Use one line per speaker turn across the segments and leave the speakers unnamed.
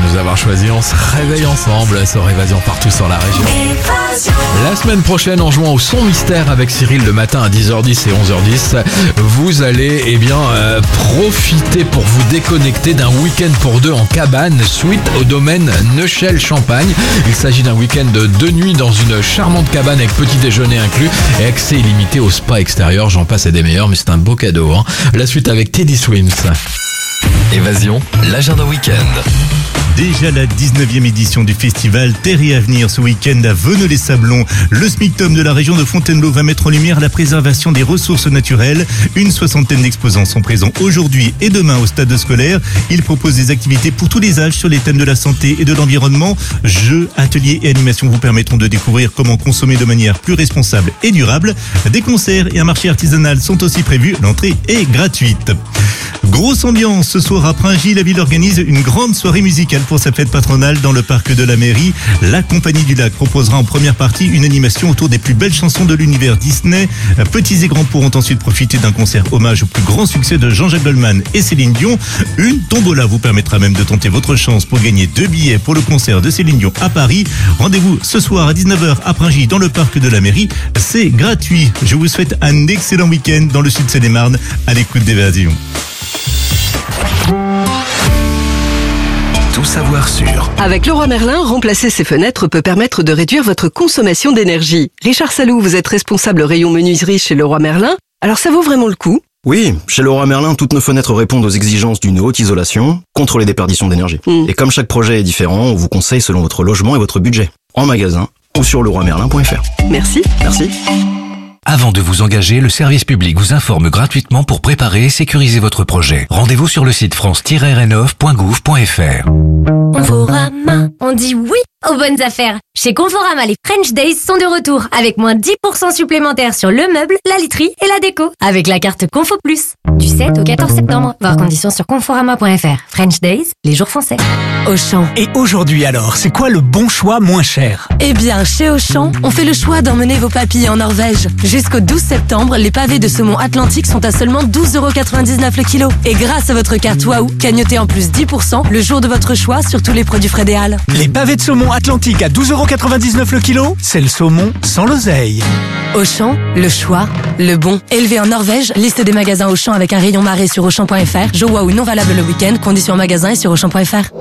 nous avoir choisis. On se réveille ensemble sur Évasion partout sur la région. La semaine prochaine, en jouant au son mystère avec Cyril le matin à 10h10 et 11h10, vous allez profiter pour vous déconnecter d'un week-end pour deux en cabane suite au domaine Neuchel-Champagne. Il s'agit d'un week-end de 2 nuits dans une charmante cabane avec petit déjeuner inclus et accès illimité au spa extérieur. J'en passe et des meilleurs, mais c'est un beau cadeau. La suite avec Teddy Swims.
Évasion, l'agenda week-end.
Déjà la 19e édition du festival Terre et Avenir ce week-end à Veneux-les-Sablons. Le SMICTOM de la région de Fontainebleau va mettre en lumière la préservation des ressources naturelles. Une 60aine d'exposants sont présents aujourd'hui et demain au stade scolaire. Ils proposent des activités pour tous les âges sur les thèmes de la santé et de l'environnement. Jeux, ateliers et animations vous permettront de découvrir comment consommer de manière plus responsable et durable. Des concerts et un marché artisanal sont aussi prévus. L'entrée est gratuite. Grosse ambiance ce soir à Pringy, la ville organise une grande soirée musicale pour sa fête patronale dans le parc de la mairie. La Compagnie du Lac proposera en première partie une animation autour des plus belles chansons de l'univers Disney. Petits et grands pourront ensuite profiter d'un concert hommage au plus grand succès de Jean-Jacques Goldman et Céline Dion. Une tombola vous permettra même de tenter votre chance pour gagner 2 billets pour le concert de Céline Dion à Paris. Rendez-vous ce soir à 19h à Pringy dans le parc de la mairie. C'est gratuit. Je vous souhaite un excellent week-end dans le sud de Seine-et-Marne à l'écoute d'Évasion.
Tout savoir sur.
Avec Leroy Merlin, remplacer ses fenêtres peut permettre de réduire votre consommation d'énergie. Richard Salou, vous êtes responsable rayon menuiserie chez Leroy Merlin. Alors ça vaut vraiment le coup?
Oui, chez Leroy Merlin, toutes nos fenêtres répondent aux exigences d'une haute isolation contre les déperditions d'énergie. Et comme chaque projet est différent, on vous conseille selon votre logement et votre budget. En magasin ou sur leroymerlin.fr.
Merci.
Merci.
Avant de vous engager, le service public vous informe gratuitement pour préparer et sécuriser votre projet. Rendez-vous sur le site france-rénov.gouv.fr.
Conforama, on dit oui aux bonnes affaires. Chez Conforama, les French Days sont de retour avec moins 10% supplémentaires sur le meuble, la literie et la déco avec la carte Confo Plus. Du 7 au 14 septembre. Voir conditions sur conforama.fr. French Days, les jours français.
Auchan. Et aujourd'hui alors, c'est quoi le bon choix moins cher?
Eh bien, chez Auchan, on fait le choix d'emmener vos papilles en Norvège. Jusqu'au 12 septembre, les pavés de saumon atlantique sont à seulement 12,99€ le kilo. Et grâce à votre carte Waouh, cagnotez en plus 10% le jour de votre choix sur tous les produits Fred et Hall.
Les pavés de saumon atlantique à 12,99€ le kilo, c'est le saumon sans l'oseille.
Auchan, le choix, le bon. Élevé en Norvège, liste des magasins Auchan avec un rayon marée sur Auchan.fr. Jeux Waouh non valable le week-end, conditions en magasin et sur Auchan.fr.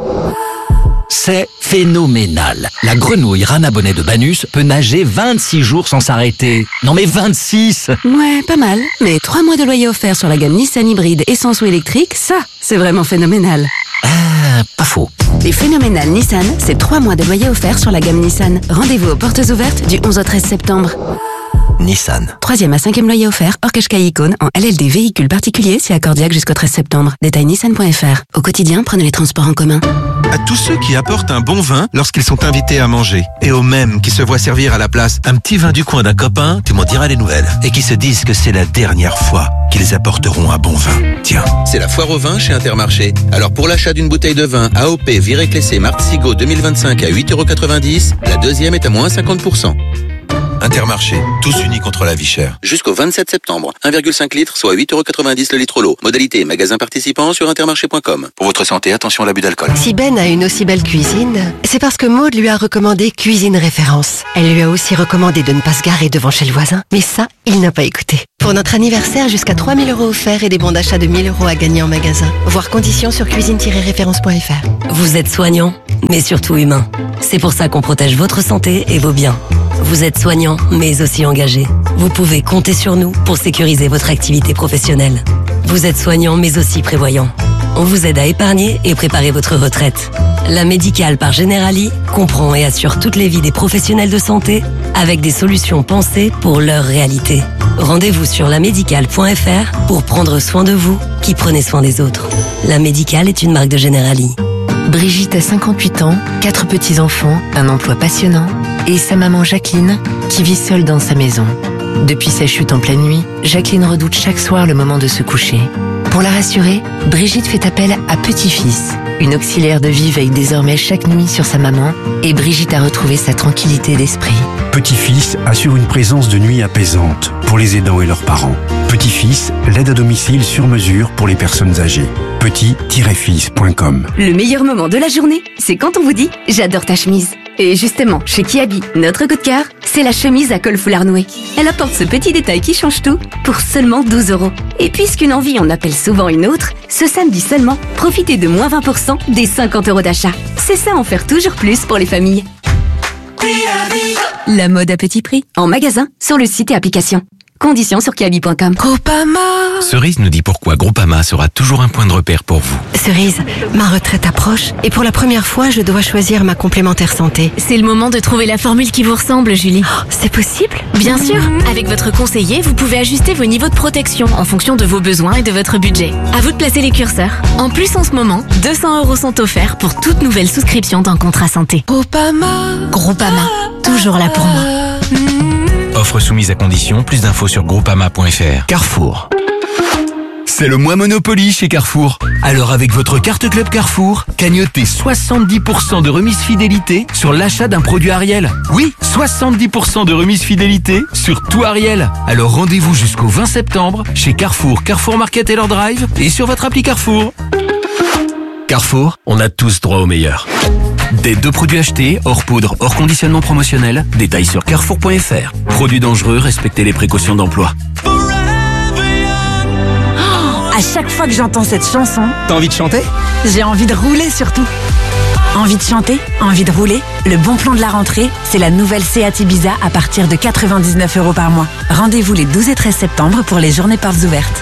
C'est phénoménal. La grenouille Rana Bonnet de Banus peut nager 26 jours sans s'arrêter. Non mais 26!
Ouais, pas mal. Mais 3 mois de loyer offert sur la gamme Nissan hybride essence ou électrique, ça, c'est vraiment phénoménal.
Pas faux.
Les phénoménales Nissan, c'est 3 mois de loyer offert sur la gamme Nissan. Rendez-vous aux portes ouvertes du 11 au 13 septembre.
Nissan.
3e à 5e loyer offert, hors Qashqai Icône, en LLD véhicule particulier, si accordiaque jusqu'au 13 septembre. Détail nissan.fr. Au quotidien, prenez les transports en commun.
À tous ceux qui apportent un bon vin lorsqu'ils sont invités à manger. Et aux mêmes qui se voient servir à la place un petit vin du coin d'un copain, tu m'en diras les nouvelles. Et qui se disent que c'est la dernière fois qu'ils apporteront un bon vin. Tiens.
C'est la foire au vin chez Intermarché. Alors pour l'achat d'une bouteille de vin AOP Viré-Clessé Martzigo 2025 à 8,90€, la deuxième est à moins 50%.
Intermarché, tous unis contre la vie chère.
Jusqu'au 27 septembre, 1,5 litres, soit 8,90€ le litre l'eau. Modalité magasin participant sur intermarché.com. Pour votre santé, attention à l'abus d'alcool.
Si Ben a une aussi belle cuisine, c'est parce que Maud lui a recommandé Cuisine Référence. Elle lui a aussi recommandé de ne pas se garer devant chez le voisin. Mais ça, il n'a pas écouté. Pour notre anniversaire, jusqu'à 3 000 € offerts et des bons d'achat de 1 000 € à gagner en magasin. Voir conditions sur cuisine-référence.fr.
Vous êtes soignant, mais surtout humain. C'est pour ça qu'on protège votre santé et vos biens. Vous êtes soignant, mais aussi engagé. Vous pouvez compter sur nous pour sécuriser votre activité professionnelle. Vous êtes soignant, mais aussi prévoyant. On vous aide à épargner et préparer votre retraite. La Médicale par Generali comprend et assure toutes les vies des professionnels de santé avec des solutions pensées pour leur réalité. Rendez-vous sur lamédicale.fr pour prendre soin de vous qui prenez soin des autres. La Médicale est une marque de Generali.
Brigitte a 58 ans, 4 petits-enfants, un emploi passionnant et sa maman Jacqueline qui vit seule dans sa maison. Depuis sa chute en pleine nuit, Jacqueline redoute chaque soir le moment de se coucher. Pour la rassurer, Brigitte fait appel à Petit-Fils. Une auxiliaire de vie veille désormais chaque nuit sur sa maman et Brigitte a retrouvé sa tranquillité d'esprit.
Petit-Fils assure une présence de nuit apaisante. pour les aidants et leurs parents. Petit-Fils, l'aide à domicile sur mesure pour les personnes âgées. petit-fils.com.
Le meilleur moment de la journée, c'est quand on vous dit « J'adore ta chemise ». Et justement, chez Kiabi, notre coup de cœur, c'est la chemise à col foulard noué. Elle apporte ce petit détail qui change tout pour seulement 12 €. Et puisqu'une envie en appelle souvent une autre, ce samedi seulement, profitez de moins 20% des 50 € d'achat. C'est ça en faire toujours plus pour les familles. La mode à petit prix, en magasin, sur le site et application. Conditions sur kiabi.com.
Groupama.
Cerise nous dit pourquoi Groupama sera toujours un point de repère pour vous.
Cerise, ma retraite approche et pour la première fois, je dois choisir ma complémentaire santé.
C'est le moment de trouver la formule qui vous ressemble, Julie.
Oh, c'est possible ?
Bien sûr. Avec votre conseiller, vous pouvez ajuster vos niveaux de protection en fonction de vos besoins et de votre budget. À vous de placer les curseurs. En plus, en ce moment, 200 € sont offerts pour toute nouvelle souscription d'un contrat santé. Groupama, toujours là pour moi.
Offre soumise à condition, plus d'infos sur groupama.fr. Carrefour. C'est le mois Monopoly chez Carrefour. Alors avec votre carte Club Carrefour, cagnotez 70% de remise fidélité sur l'achat d'un produit Ariel. Oui, 70% de remise fidélité sur tout Ariel. Alors rendez-vous jusqu'au 20 septembre chez Carrefour, Carrefour Market Taylor Drive et sur votre appli Carrefour. Carrefour, on a tous droit au meilleur. Des 2 produits achetés, hors poudre, hors conditionnement promotionnel. Détails sur carrefour.fr. Produits dangereux, respectez les précautions d'emploi.
À chaque fois que j'entends cette chanson,
t'as envie de chanter ?
J'ai envie de rouler surtout. Envie de chanter, envie de rouler. Le bon plan de la rentrée, c'est la nouvelle Seat Ibiza à partir de 99 € par mois. Rendez-vous les 12 et 13 septembre pour les journées portes ouvertes.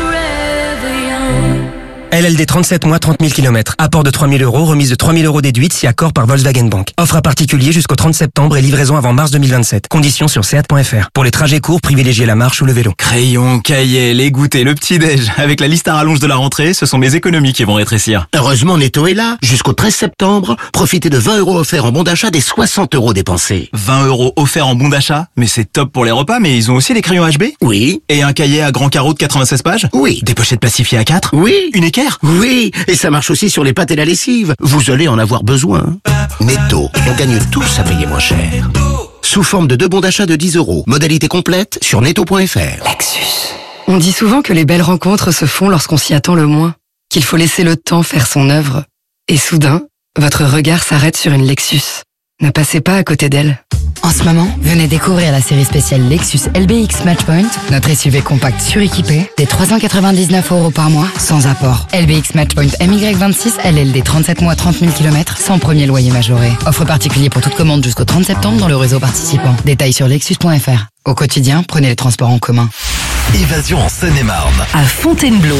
LLD 37 mois, 30 000 km. Apport de 3 000 €, remise de 3 000 € déduite si accord par Volkswagen Bank. Offre à particulier jusqu'au 30 septembre et livraison avant mars 2027. Conditions sur seat.fr. Pour les trajets courts, privilégiez la marche ou le vélo.
Crayon, cahier, les goûters, le petit-déj. Avec la liste à rallonge de la rentrée, ce sont mes économies qui vont rétrécir.
Heureusement, Netto est là. Jusqu'au 13 septembre, profitez de 20 € offerts en bon d'achat des 60 € dépensés.
20 € offerts en bon d'achat? Mais c'est top pour les repas, mais ils ont aussi les crayons HB?
Oui.
Et un cahier à grand carreau de 96 pages?
Oui.
Des pochettes plastifiées à 4?
Oui.
Une équerre?
Oui. Et ça marche aussi sur les pâtes et la lessive. Vous allez en avoir besoin. Netto, on gagne tous à payer moins cher. Sous forme de 2 bons d'achat de 10 €. Modalité complète sur netto.fr.
Lexus. On dit souvent que les belles rencontres se font lorsqu'on s'y attend le moins, qu'il faut laisser le temps faire son œuvre. Et soudain, votre regard s'arrête sur une Lexus. Ne passez pas à côté d'elle.
En ce moment, venez découvrir la série spéciale Lexus LBX Matchpoint, notre SUV compact suréquipé, des 399 € par mois, sans apport. LBX Matchpoint MY26, LLD 37 mois, 30 000 km, sans premier loyer majoré. Offre particulier pour toute commande jusqu'au 30 septembre dans le réseau participant. Détails sur lexus.fr. Au quotidien, prenez les transports en commun.
Évasion en Seine-et-Marne.
À Fontainebleau,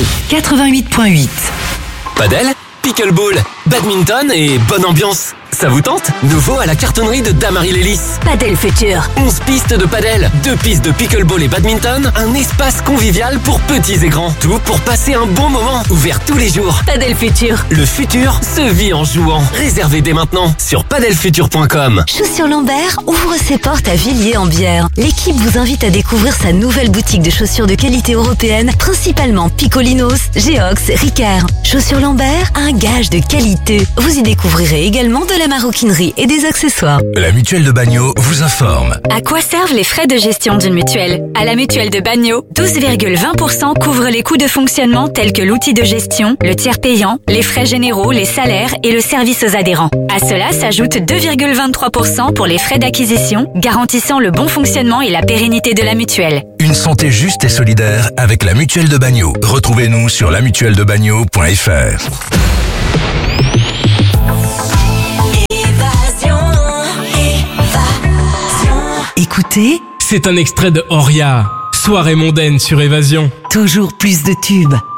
88.8.
Padel, pickleball, badminton et bonne ambiance. Ça vous tente? Nouveau à la cartonnerie de Damary Lélis.
Padel Futur.
11 pistes de padel, 2 pistes de pickleball et badminton, un espace convivial pour petits et grands. Tout pour passer un bon moment. Ouvert tous les jours.
Padel Futur.
Le futur se vit en jouant. Réservez dès maintenant sur padelfutur.com.
Chaussures Lambert ouvre ses portes à Villiers-en-Bière. L'équipe vous invite à découvrir sa nouvelle boutique de chaussures de qualité européenne, principalement Picolinos, Geox, Ricard. Chaussures Lambert, un gage de qualité. Vous y découvrirez également de la maroquinerie et des accessoires.
La mutuelle de Bagno vous informe.
À quoi servent les frais de gestion d'une mutuelle? À la mutuelle de Bagno, 12,20% couvrent les coûts de fonctionnement tels que l'outil de gestion, le tiers payant, les frais généraux, les salaires et le service aux adhérents. À cela s'ajoute 2,23% pour les frais d'acquisition, garantissant le bon fonctionnement et la pérennité de la mutuelle.
Une santé juste et solidaire avec la mutuelle de Bagno. Retrouvez-nous sur lamutueledebagno.fr.
Écoutez,
c'est un extrait de Oria, soirée mondaine sur Évasion.
Toujours plus de tubes,